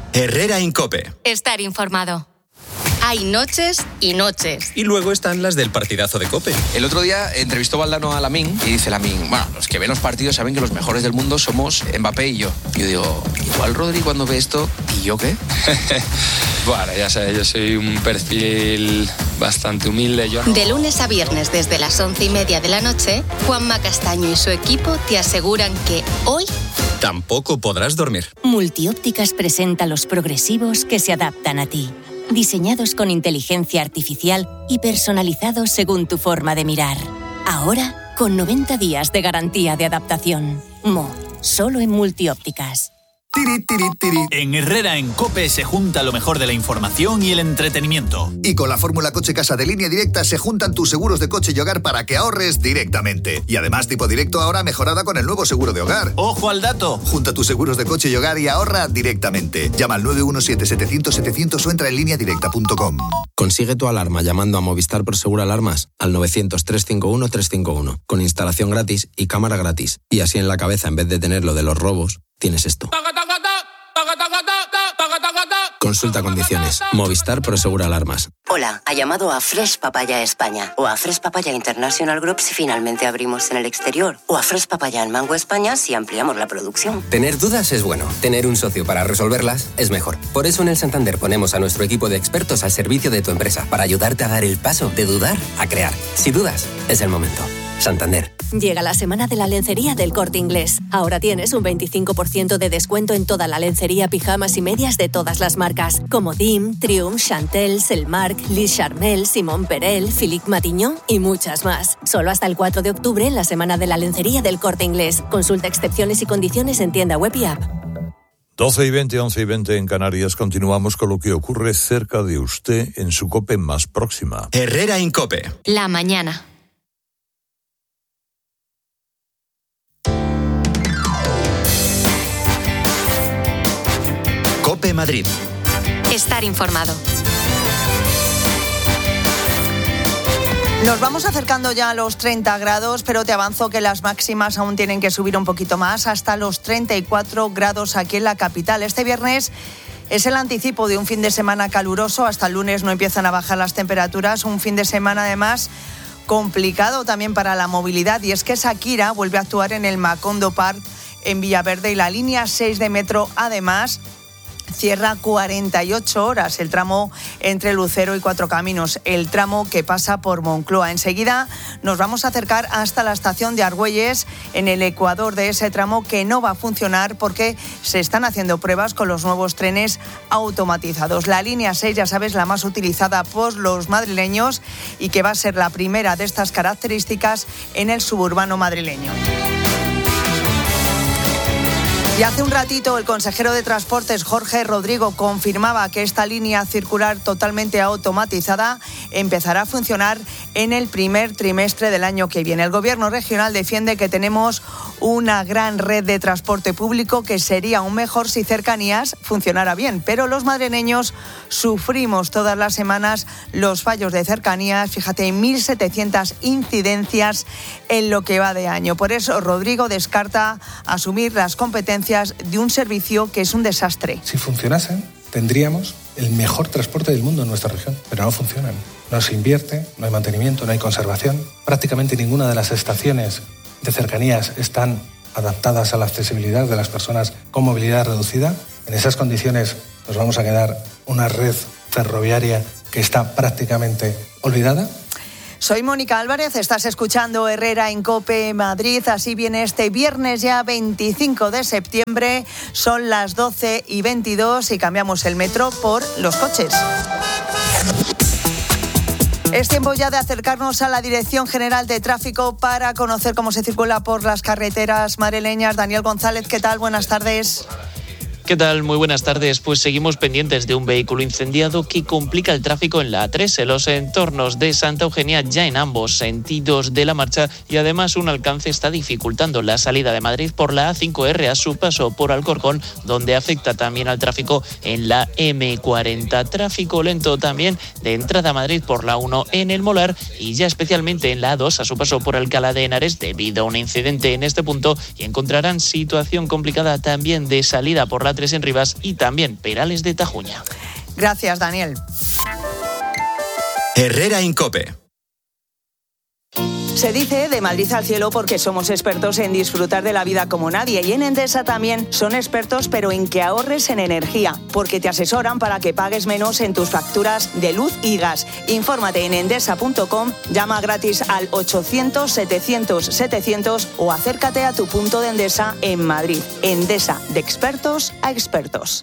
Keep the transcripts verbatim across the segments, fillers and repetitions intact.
Herrera Incope. Estar informado. Hay noches y noches. Y luego están las del partidazo de COPE. El otro día entrevistó Valdano a Lamine y dice Lamine, bueno, los que ven los partidos saben que los mejores del mundo somos Mbappé y yo. Yo digo, igual Rodri cuando ve esto, ¿y yo qué? Bueno, ya sabes, yo soy un perfil bastante humilde. Yo no... De lunes a viernes desde las once y media de la noche, Juanma Castaño y su equipo te aseguran que hoy tampoco podrás dormir. Multiópticas presenta los progresivos que se adaptan a ti. Diseñados con inteligencia artificial y personalizados según tu forma de mirar. Ahora, con noventa días de garantía de adaptación. Mo, solo en Multiópticas. Tiri, tiri, tiri. En Herrera en COPE se junta lo mejor de la información y el entretenimiento. Y con la fórmula Coche Casa de Línea Directa se juntan tus seguros de coche y hogar para que ahorres directamente. Y además tipo directo ahora mejorada con el nuevo seguro de hogar. ¡Ojo al dato! Junta tus seguros de coche y hogar y ahorra directamente. Llama al nueve uno siete, setecientos, setecientos o entra en línea directa punto com. Consigue tu alarma llamando a Movistar Prosegur Alarmas al novecientos, trescientos cincuenta y uno, trescientos cincuenta y uno. Con instalación gratis y cámara gratis. Y así en la cabeza, en vez de tener lo de los robos, tienes esto. Consulta condiciones. Movistar Prosegur Alarmas. Hola, ha llamado a Fresh Papaya España o a Fresh Papaya International Group si finalmente abrimos en el exterior o a Fresh Papaya en Mango España si ampliamos la producción. Tener dudas es bueno, tener un socio para resolverlas es mejor. Por eso en el Santander ponemos a nuestro equipo de expertos al servicio de tu empresa para ayudarte a dar el paso de dudar a crear. Si dudas, es el momento. Santander. Llega la semana de la lencería del Corte Inglés. Ahora tienes un veinticinco por ciento de descuento en toda la lencería, pijamas y medias de todas las marcas, como Dim, Triumph, Chantel, Selmark, Lis Charmel, Simón Perel, Philippe Matignon y muchas más. Solo hasta el cuatro de octubre en la semana de la lencería del Corte Inglés. Consulta excepciones y condiciones en tienda web y app. doce y veinte, once y veinte en Canarias. Continuamos con lo que ocurre cerca de usted en su COPE más próxima. Herrera Incope. La mañana. COPE Madrid. Estar informado. Nos vamos acercando ya a los treinta grados, pero te avanzo que las máximas aún tienen que subir un poquito más, hasta los treinta y cuatro grados aquí en la capital. Este viernes es el anticipo de un fin de semana caluroso. Hasta el lunes no empiezan a bajar las temperaturas. Un fin de semana, además, complicado también para la movilidad. Y es que Shakira vuelve a actuar en el Macondo Park en Villaverde y la línea seis de metro, además, cierra cuarenta y ocho horas el tramo entre Lucero y Cuatro Caminos, el tramo que pasa por Moncloa. Enseguida nos vamos a acercar hasta la estación de Argüelles, en el ecuador de ese tramo, que no va a funcionar porque se están haciendo pruebas con los nuevos trenes automatizados. La línea seis, ya sabes, la más utilizada por los madrileños y que va a ser la primera de estas características en el suburbano madrileño. Y hace un ratito el consejero de Transportes, Jorge Rodrigo, confirmaba que esta línea circular totalmente automatizada empezará a funcionar en el primer trimestre del año que viene. El gobierno regional defiende que tenemos una gran red de transporte público, que sería aún mejor si Cercanías funcionara bien, pero los madrileños sufrimos todas las semanas los fallos de Cercanías. Fíjate, mil setecientas incidencias en lo que va de año. Por eso Rodrigo descarta asumir las competencias de un servicio que es un desastre. Si funcionasen, tendríamos el mejor transporte del mundo en nuestra región, pero no funcionan. No se invierte, no hay mantenimiento, no hay conservación. Prácticamente ninguna de las estaciones de Cercanías están adaptadas a la accesibilidad de las personas con movilidad reducida. En esas condiciones nos vamos a quedar una red ferroviaria que está prácticamente olvidada. Soy Mónica Álvarez, estás escuchando Herrera en COPE Madrid. Así viene este viernes ya veinticinco de septiembre, son las doce y veintidós y cambiamos el metro por los coches. Es tiempo ya de acercarnos a la Dirección General de Tráfico para conocer cómo se circula por las carreteras madrileñas. Daniel González, ¿qué tal? Buenas tardes. ¿Qué tal? Muy buenas tardes. Pues seguimos pendientes de un vehículo incendiado que complica el tráfico en la A tres, en los entornos de Santa Eugenia, ya en ambos sentidos de la marcha, y además un alcance está dificultando la salida de Madrid por la A cinco erre a su paso por Alcorcón, donde afecta también al tráfico en la eme cuarenta. Tráfico lento también de entrada a Madrid por la uno en el Molar y ya especialmente en la A dos a su paso por Alcalá de Henares debido a un incidente en este punto, y encontrarán situación complicada también de salida por la tres en Rivas y también Perales de Tajuña. Gracias, Daniel. Herrera Incope. Se dice de Madrid al cielo porque somos expertos en disfrutar de la vida como nadie, y en Endesa también son expertos, pero en que ahorres en energía, porque te asesoran para que pagues menos en tus facturas de luz y gas. Infórmate en endesa punto com, llama gratis al ochocientos setecientos setecientos o acércate a tu punto de Endesa en Madrid. Endesa, de expertos a expertos.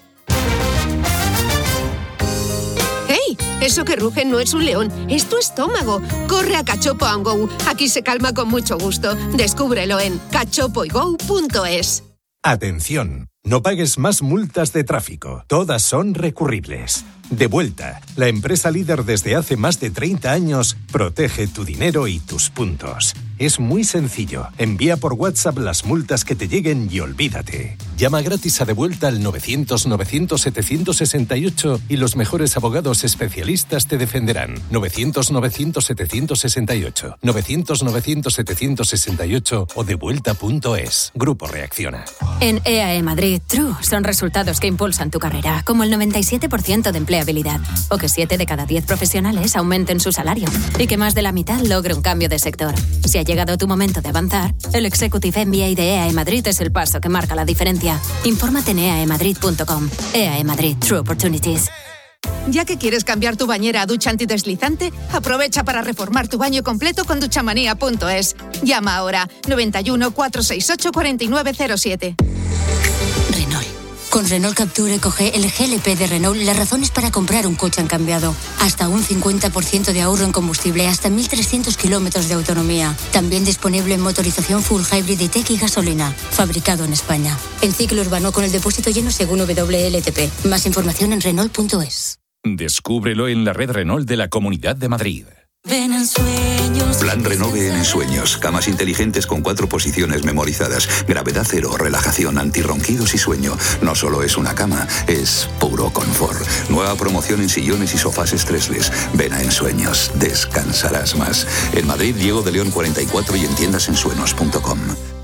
¡Hey! Eso que ruge no es un león, es tu estómago. Corre a Cachopo and Go. Aquí se calma con mucho gusto. Descúbrelo en cachopo y go punto es. Atención, no pagues más multas de tráfico. Todas son recurribles. Devuelta, la empresa líder desde hace más de treinta años, protege tu dinero y tus puntos. Es muy sencillo. Envía por WhatsApp las multas que te lleguen y olvídate. Llama gratis a Devuelta al novecientos novecientos setecientos sesenta y ocho y los mejores abogados especialistas te defenderán. novecientos novecientos setecientos sesenta y ocho, novecientos novecientos setecientos sesenta y ocho o devuelta punto es. Grupo Reacciona. En E A E Madrid, True son resultados que impulsan tu carrera, como el noventa y siete por ciento de empleabilidad, o que siete de cada diez profesionales aumenten su salario, y que más de la mitad logre un cambio de sector. Si ha llegado tu momento de avanzar, el Executive M B A de E A E Madrid es el paso que marca la diferencia. Infórmate en e a e madrid punto com. E A E Madrid, True Opportunities. Ya que quieres cambiar tu bañera a ducha antideslizante, aprovecha para reformar tu baño completo con duchamanía punto es. Llama ahora noventa y uno, cuatrocientos sesenta y ocho, cuarenta y nueve cero siete. Renault. Con Renault Capture Eco G, el G L P de Renault, las razones para comprar un coche han cambiado. Hasta un cincuenta por ciento de ahorro en combustible, hasta mil trescientos kilómetros de autonomía. También disponible en motorización full hybrid y tech y gasolina. Fabricado en España. En ciclo urbano con el depósito lleno según W L T P. Más información en renault punto es. Descúbrelo en la red Renault de la Comunidad de Madrid. Ven en sueños. Plan Renove en Ensueños. Camas inteligentes con cuatro posiciones memorizadas. Gravedad cero, relajación, antirronquidos y sueño. No solo es una cama, es puro confort. Nueva promoción en sillones y sofás estresles. Ven a Ensueños. Descansarás más. En Madrid, Diego de León cuarenta y cuatro y en tiendas ensueños punto com.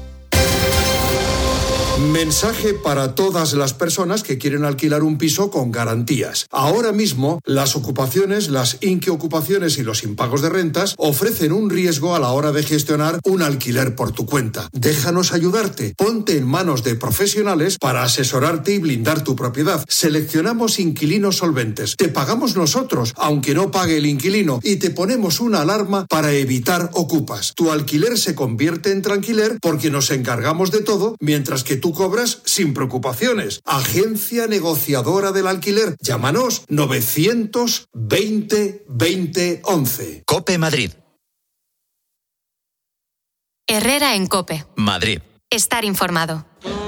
Mensaje para todas las personas que quieren alquilar un piso con garantías. Ahora mismo, las ocupaciones, las inquiocupaciones y los impagos de rentas ofrecen un riesgo a la hora de gestionar un alquiler por tu cuenta. Déjanos ayudarte. Ponte en manos de profesionales para asesorarte y blindar tu propiedad. Seleccionamos inquilinos solventes. Te pagamos nosotros, aunque no pague el inquilino, y te ponemos una alarma para evitar ocupas. Tu alquiler se convierte en tranquiler porque nos encargamos de todo, mientras que tú cobras sin preocupaciones. Agencia negociadora del alquiler. Llámanos novecientos veinte veinte once. Cope Madrid. Herrera en Cope. Madrid. Estar informado.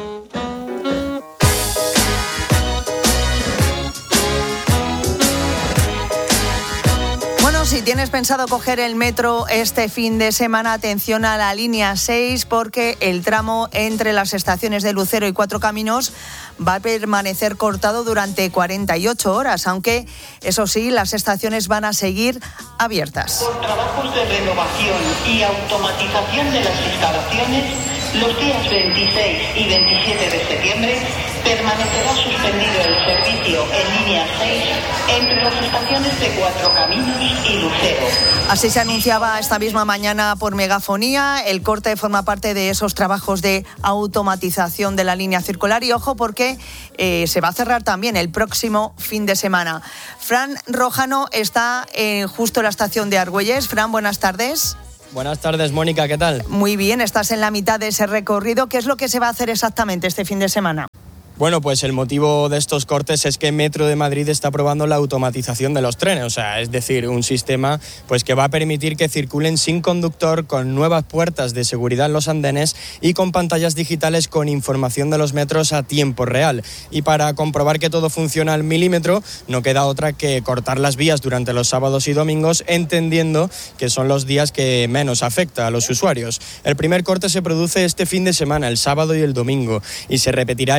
Si tienes pensado coger el metro este fin de semana, atención a la línea seis, porque el tramo entre las estaciones de Lucero y Cuatro Caminos va a permanecer cortado durante cuarenta y ocho horas, aunque, eso sí, las estaciones van a seguir abiertas. Por trabajos de renovación y automatización de las instalaciones, los días veintiséis y veintisiete de septiembre permanecerá suspendido el servicio en línea seis entre las estaciones de Cuatro Caminos y Lucero. Así se anunciaba esta misma mañana por megafonía. El corte forma parte de esos trabajos de automatización de la línea circular y ojo porque eh, se va a cerrar también el próximo fin de semana. Fran Rojano está en justo la estación de Argüelles. Fran, buenas tardes. Buenas tardes, Mónica, ¿qué tal? Muy bien, estás en la mitad de ese recorrido. ¿Qué es lo que se va a hacer exactamente este fin de semana? Bueno, pues el motivo de estos cortes es que Metro de Madrid está probando la automatización de los trenes, o sea, es decir, un sistema pues que va a permitir que circulen sin conductor, con nuevas puertas de seguridad en los andenes y con pantallas digitales con información de los metros a tiempo real. Y para comprobar que todo funciona al milímetro, no queda otra que cortar las vías durante los sábados y domingos, entendiendo que son los días que menos afecta a los usuarios. El primer corte se produce este fin de semana, el sábado y el domingo, y se repetirá el siguiente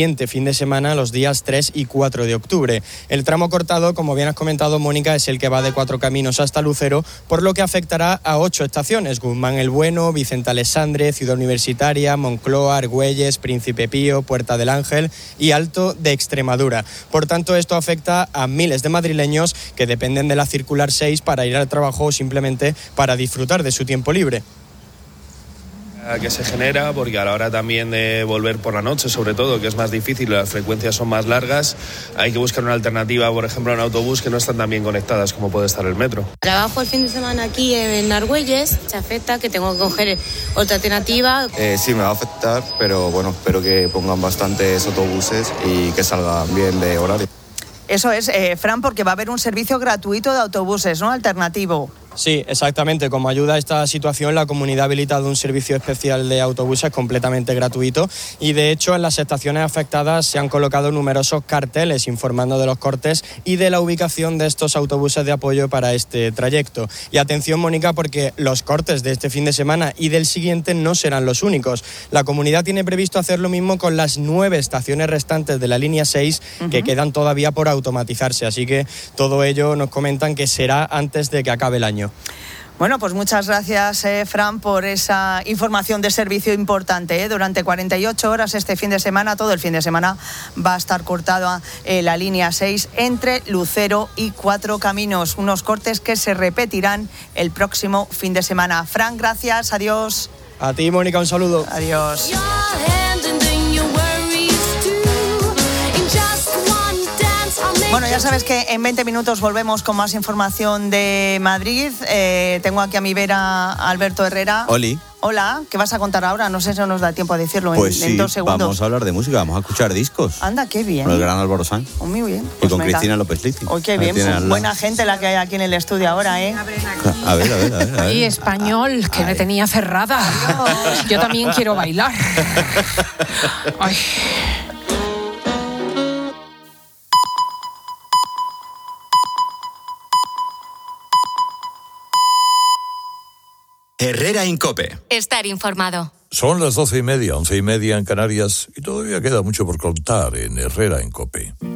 siguiente fin de semana, los días tres y cuatro de octubre. El tramo cortado, como bien has comentado, Mónica, es el que va de Cuatro Caminos hasta Lucero, por lo que afectará a ocho estaciones: Guzmán el Bueno, Vicente Alessandre, Ciudad Universitaria, Moncloa, Argüelles, Príncipe Pío, Puerta del Ángel y Alto de Extremadura. Por tanto, esto afecta a miles de madrileños que dependen de la circular seis para ir al trabajo o simplemente para disfrutar de su tiempo libre. Que se genera, porque a la hora también de volver por la noche, sobre todo, que es más difícil, las frecuencias son más largas, hay que buscar una alternativa, por ejemplo, en autobús, que no están tan bien conectadas como puede estar el metro. Trabajo el fin de semana aquí en Argüelles, se afecta que tengo que coger otra alternativa. Eh, sí, me va a afectar, pero bueno, espero que pongan bastantes autobuses y que salgan bien de horario. Eso es, eh, Fran, porque va a haber un servicio gratuito de autobuses, ¿no? Alternativo. Sí, exactamente. Como ayuda a esta situación, la comunidad ha habilitado un servicio especial de autobuses completamente gratuito y, de hecho, en las estaciones afectadas se han colocado numerosos carteles informando de los cortes y de la ubicación de estos autobuses de apoyo para este trayecto. Y atención, Mónica, porque los cortes de este fin de semana y del siguiente no serán los únicos. La comunidad tiene previsto hacer lo mismo con las nueve estaciones restantes de la línea seis uh-huh. que quedan todavía por automatizarse. Así que todo ello nos comentan que será antes de que acabe el año. Bueno, pues muchas gracias, eh, Fran, por esa información de servicio importante. ¿eh? Durante cuarenta y ocho horas este fin de semana, todo el fin de semana, va a estar cortada eh, la línea seis entre Lucero y Cuatro Caminos. Unos cortes que se repetirán el próximo fin de semana. Fran, gracias, adiós. A ti, Mónica, un saludo. Adiós. Bueno, ya sabes que en veinte minutos volvemos con más información de Madrid. Eh, tengo aquí a mi vera a Alberto Herrera. Oli. Hola, ¿qué vas a contar ahora? No sé si nos da tiempo a decirlo pues en, sí, en dos segundos. Vamos a hablar de música, vamos a escuchar discos. Anda, qué bien. Con el gran Álvaro Sanz. Oh, muy bien. Pues y con venga. Cristina López Lizzi. Oh, qué bien, pues buena gente la que hay aquí en el estudio ahora, ¿eh? A ver, a ver, a ver. A ver. Ay, español, que Ay. me tenía cerrada. Dios. Yo también quiero bailar. Ay. Herrera Incope. Estar informado. Son las doce y media, once y media en Canarias y todavía queda mucho por contar en Herrera Incope.